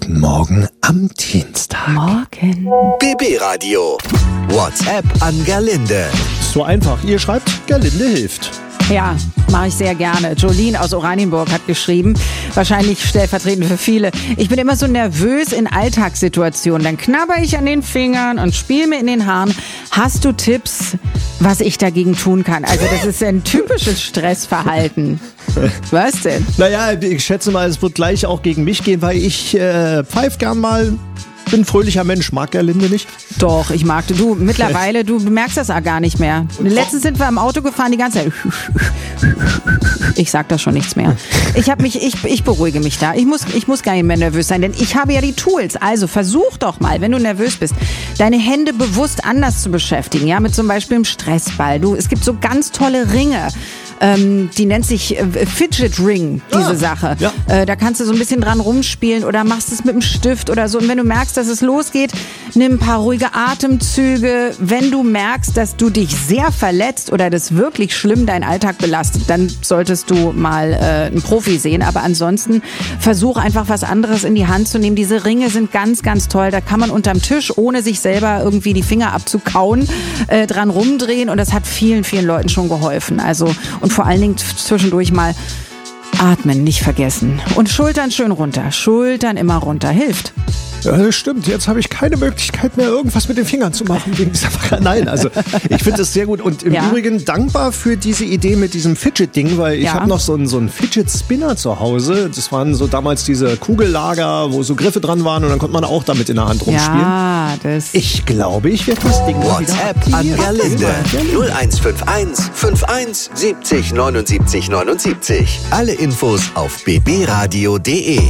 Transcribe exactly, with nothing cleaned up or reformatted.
Guten Morgen am Dienstag. Morgen. B B-Radio. WhatsApp an Gerlinde. So einfach. Ihr schreibt, Gerlinde hilft. Ja, mache ich sehr gerne. Jolene aus Oranienburg hat geschrieben, wahrscheinlich stellvertretend für viele. Ich bin immer so nervös in Alltagssituationen. Dann knabber ich an den Fingern und spiele mir in den Haaren. Hast du Tipps, was ich dagegen tun kann? Also das ist ein typisches Stressverhalten. Was denn? Naja, ich schätze mal, es wird gleich auch gegen mich gehen, weil ich äh, pfeife gern mal. Bin ein fröhlicher Mensch, mag Gerlinde nicht. Doch, ich mag du. Du, mittlerweile, du merkst das auch gar nicht mehr. Letztens sind wir im Auto gefahren, die ganze Zeit. Ich sag da schon nichts mehr. Ich hab mich, ich, ich beruhige mich da. Ich muss, ich muss gar nicht mehr nervös sein, denn ich habe ja die Tools. Also versuch doch mal, wenn du nervös bist, deine Hände bewusst anders zu beschäftigen. Ja, mit zum Beispiel einem Stressball. Du, es gibt so ganz tolle Ringe. Ähm, die nennt sich äh, Fidget Ring, diese ah, Sache. Ja. Äh, da kannst du so ein bisschen dran rumspielen oder machst es mit dem Stift oder so. Und wenn du merkst, dass es losgeht, nimm ein paar ruhige Atemzüge. Wenn du merkst, dass du dich sehr verletzt oder das wirklich schlimm deinen Alltag belastet, dann solltest du mal äh, einen Profi sehen. Aber ansonsten versuch einfach was anderes in die Hand zu nehmen. Diese Ringe sind ganz, ganz toll. Da kann man unterm Tisch, ohne sich selber irgendwie die Finger abzukauen, äh, dran rumdrehen. Und das hat vielen, vielen Leuten schon geholfen. Also, und vor allen Dingen zwischendurch mal atmen, nicht vergessen. Und Schultern schön runter. Schultern immer runter. Hilft. Ja, das stimmt. Jetzt habe ich keine Möglichkeit mehr, irgendwas mit den Fingern zu machen. Wegen dieser Nein, also ich finde das sehr gut. Und im ja. Übrigen dankbar für diese Idee mit diesem Fidget-Ding, weil ich ja. habe noch so einen, so einen Fidget-Spinner zu Hause. Das waren so damals diese Kugellager, wo so Griffe dran waren und dann konnte man auch damit in der Hand rumspielen. Ja, das... Ich glaube, ich werde das Ding WhatsApp an Gerlinde. null eins fünf eins fünf eins siebzig neunundsiebzig neunundsiebzig. Alle Infos auf b b radio punkt d e.